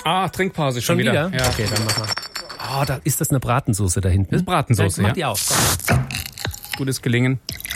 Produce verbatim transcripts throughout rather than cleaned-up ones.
Ah, Trinkpause schon, Schon wieder. wieder? Ja. Okay, dann mach mal. Oh, da ist das eine Bratensoße da hinten. Das ist Bratensoße, Mach ja. die auf. Gutes Gelingen.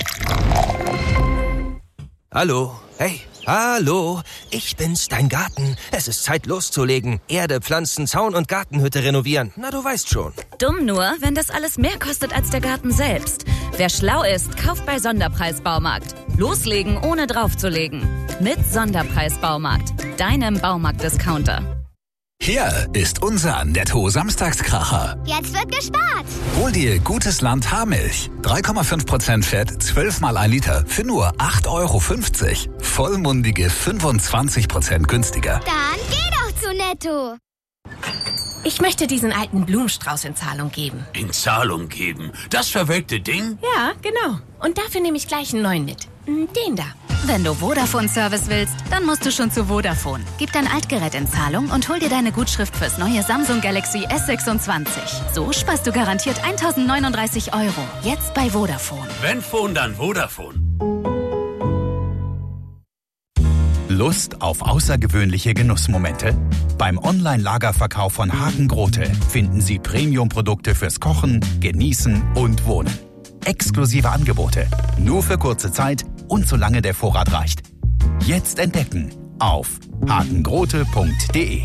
Hallo, hey, hallo, ich bin's, dein Garten. Es ist Zeit loszulegen. Erde, Pflanzen, Zaun und Gartenhütte renovieren. Na, du weißt schon. Dumm nur, wenn das alles mehr kostet als der Garten selbst. Wer schlau ist, kauft bei Sonderpreis Baumarkt. Loslegen, ohne draufzulegen. Mit Sonderpreis Baumarkt, deinem Baumarkt-Discounter. Hier ist unser Netto-Samstagskracher. Jetzt wird gespart. Hol dir gutes Land Haarmilch. drei Komma fünf Prozent Fett, zwölf mal ein Liter für nur acht Euro fünfzig. Vollmundige fünfundzwanzig Prozent günstiger. Dann geh doch zu Netto. Ich möchte diesen alten Blumenstrauß in Zahlung geben. In Zahlung geben? Das verwelkte Ding? Ja, genau. Und dafür nehme ich gleich einen neuen mit. Den da. Wenn du Vodafone-Service willst, dann musst du schon zu Vodafone. Gib dein Altgerät in Zahlung und hol dir deine Gutschrift fürs neue Samsung Galaxy S sechsundzwanzig. So sparst du garantiert eintausendneununddreißig Euro. Jetzt bei Vodafone. Wenn Phone, dann Vodafone. Lust auf außergewöhnliche Genussmomente? Beim Online-Lagerverkauf von Hagen Grote finden Sie Premium-Produkte fürs Kochen, Genießen und Wohnen. Exklusive Angebote, nur für kurze Zeit und solange der Vorrat reicht. Jetzt entdecken auf hagengrote punkt de.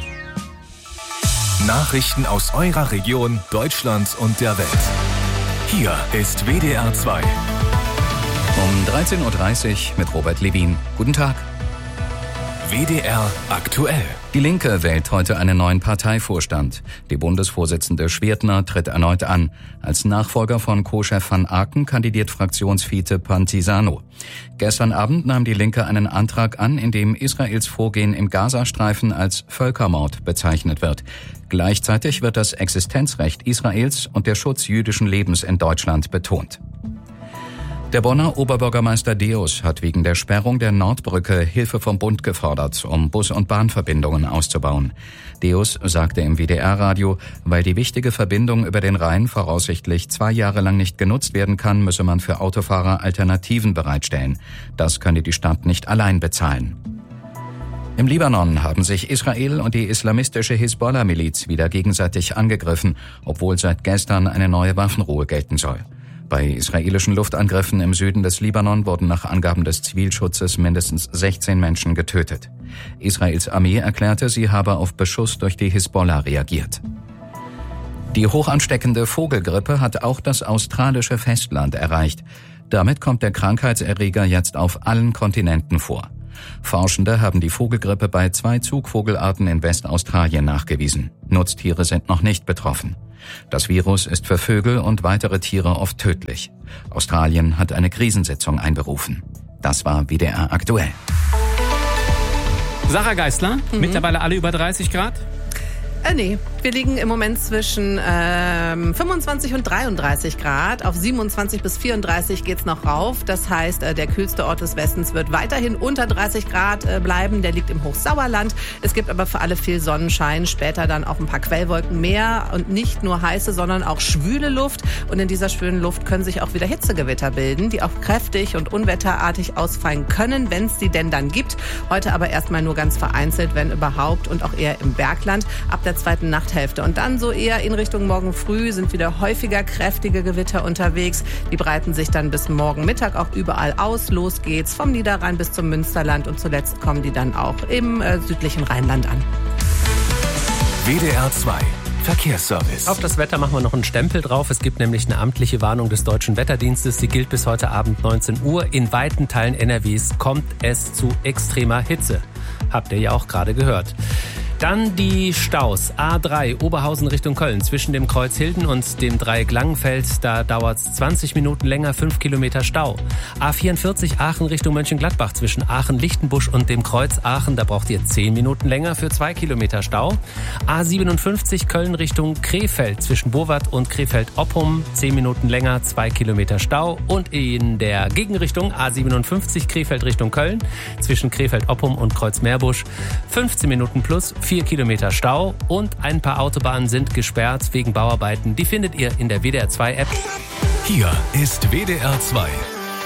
Nachrichten aus eurer Region, Deutschland und der Welt. Hier ist W D R zwei. Um dreizehn Uhr dreißig mit Robert Levin. Guten Tag. W D R aktuell. Die Linke wählt heute einen neuen Parteivorstand. Die Bundesvorsitzende Schwerdtner tritt erneut an. Als Nachfolger von Co-Chef van Aken kandidiert Fraktionsvize Pantisano. Gestern Abend nahm die Linke einen Antrag an, in dem Israels Vorgehen im Gazastreifen als Völkermord bezeichnet wird. Gleichzeitig wird das Existenzrecht Israels und der Schutz jüdischen Lebens in Deutschland betont. Der Bonner Oberbürgermeister Deus hat wegen der Sperrung der Nordbrücke Hilfe vom Bund gefordert, um Bus- und Bahnverbindungen auszubauen. Deus sagte im W D R-Radio, weil die wichtige Verbindung über den Rhein voraussichtlich zwei Jahre lang nicht genutzt werden kann, müsse man für Autofahrer Alternativen bereitstellen. Das könne die Stadt nicht allein bezahlen. Im Libanon haben sich Israel und die islamistische Hisbollah-Miliz wieder gegenseitig angegriffen, obwohl seit gestern eine neue Waffenruhe gelten soll. Bei israelischen Luftangriffen im Süden des Libanon wurden nach Angaben des Zivilschutzes mindestens sechzehn Menschen getötet. Israels Armee erklärte, sie habe auf Beschuss durch die Hisbollah reagiert. Die hochansteckende Vogelgrippe hat auch das australische Festland erreicht. Damit kommt der Krankheitserreger jetzt auf allen Kontinenten vor. Forschende haben die Vogelgrippe bei zwei Zugvogelarten in Westaustralien nachgewiesen. Nutztiere sind noch nicht betroffen. Das Virus ist für Vögel und weitere Tiere oft tödlich. Australien hat eine Krisensitzung einberufen. Das war W D R aktuell. Sarah Geisler, Mhm. mittlerweile alle über dreißig Grad? Äh, nee, wir liegen im Moment zwischen ähm, fünfundzwanzig und dreiunddreißig Grad. Auf siebenundzwanzig bis vierunddreißig geht's noch rauf. Das heißt, äh, der kühlste Ort des Westens wird weiterhin unter dreißig Grad äh, bleiben. Der liegt im Hochsauerland. Es gibt aber für alle viel Sonnenschein. Später dann auch ein paar Quellwolken mehr. Und nicht nur heiße, sondern auch schwüle Luft. Und in dieser schwülen Luft können sich auch wieder Hitzegewitter bilden, die auch kräftig und unwetterartig ausfallen können, wenn es die denn dann gibt. Heute aber erstmal nur ganz vereinzelt, wenn überhaupt, und auch eher im Bergland. Ab der zweiten Nachthälfte. Und dann so eher in Richtung morgen früh sind wieder häufiger kräftige Gewitter unterwegs. Die breiten sich dann bis morgen Mittag auch überall aus. Los geht's vom Niederrhein bis zum Münsterland und zuletzt kommen die dann auch im äh, südlichen Rheinland an. W D R zwei Verkehrsservice. Auf das Wetter machen wir noch einen Stempel drauf. Es gibt nämlich eine amtliche Warnung des Deutschen Wetterdienstes. Sie gilt bis heute Abend neunzehn Uhr. In weiten Teilen N R Ws kommt es zu extremer Hitze. Habt ihr ja auch gerade gehört. Dann die Staus. A drei Oberhausen Richtung Köln zwischen dem Kreuz Hilden und dem Dreieck Langenfeld. Da dauert es zwanzig Minuten länger, fünf Kilometer Stau. A vierundvierzig Aachen Richtung Mönchengladbach zwischen Aachen-Lichtenbusch und dem Kreuz Aachen. Da braucht ihr zehn Minuten länger für zwei Kilometer Stau. A siebenundfünfzig Köln Richtung Krefeld zwischen Burwart und Krefeld-Oppum. zehn Minuten länger, zwei Kilometer Stau. Und in der Gegenrichtung A siebenundfünfzig Krefeld Richtung Köln zwischen Krefeld-Oppum und Kreuz-Meerbusch. fünfzehn Minuten plus, vier Kilometer Stau und ein paar Autobahnen sind gesperrt wegen Bauarbeiten. Die findet ihr in der W D R zwei App. Hier ist W D R zwei.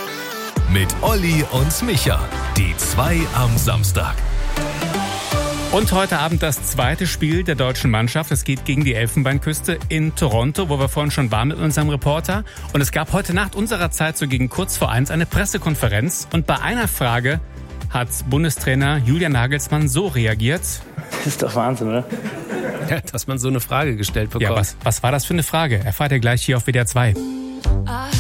Mit Olli und Micha. Die zwei am Samstag. Und heute Abend das zweite Spiel der deutschen Mannschaft. Es geht gegen die Elfenbeinküste in Toronto, wo wir vorhin schon waren mit unserem Reporter. Und es gab heute Nacht unserer Zeit so gegen kurz vor eins eine Pressekonferenz. Und bei einer Frage hat Bundestrainer Julian Nagelsmann so reagiert. Das ist doch Wahnsinn, oder? Ja, dass man so eine Frage gestellt bekommt. Ja, was, was war das für eine Frage? Erfahrt ihr gleich hier auf W D R zwei.